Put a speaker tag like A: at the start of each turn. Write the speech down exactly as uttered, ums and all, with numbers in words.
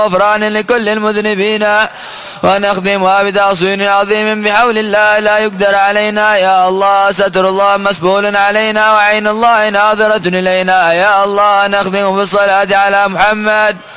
A: غفران لكل المذنبين، ونخدمها بتعصين عظيم بحول الله لا يقدر علينا. يا الله ستر الله مسبول علينا، وعين الله ناظرة إلينا. يا الله نخدم بالصلاة على محمد.